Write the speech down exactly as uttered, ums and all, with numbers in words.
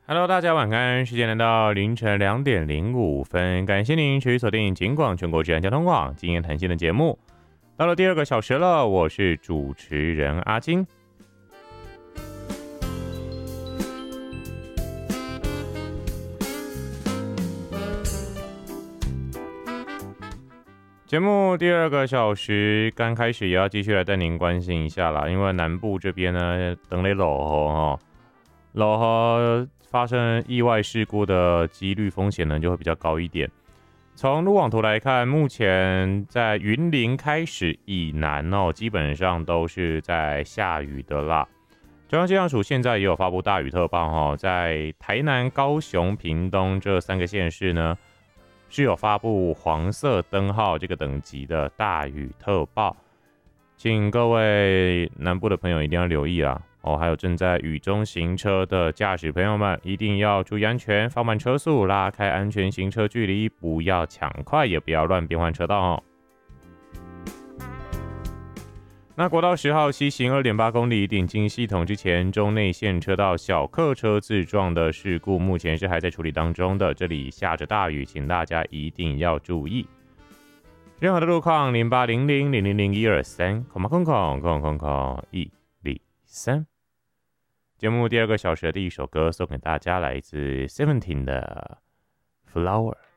Hello，大家晚安，时间来到凌晨两点零五分，感谢您持续锁定警广全国治安交通网今天谈心的节目，到了第二个小时了，我是主持人阿金。节目第二个小时刚开始，也要继续来带您关心一下啦，因为南部这边呢，等雷落雨哈，落雨发生意外事故的几率风险呢就会比较高一点。从路网图来看，目前在云林开始以南哦，基本上都是在下雨的啦。中央气象署现在也有发布大雨特报哈，在台南、高雄、屏东这三个县市呢，是有发布黄色灯号这个等级的大雨特报，请各位南部的朋友一定要留意啦。哦，还有正在雨中行车的驾驶朋友们，一定要注意安全，放慢车速，拉开安全行车距离，不要抢快，也不要乱变换车道哦。那国道十号西行 二点八 公里顶进系统之前，中内线车道小客车自撞的事故，目前是还在处理当中的。这里下着大雨，请大家一定要注意。任何的路况，零八零零零零零一二三，空空空空空空一二三。节目第二个小时的第一首歌送给大家，来自 Seventeen 的 Flower。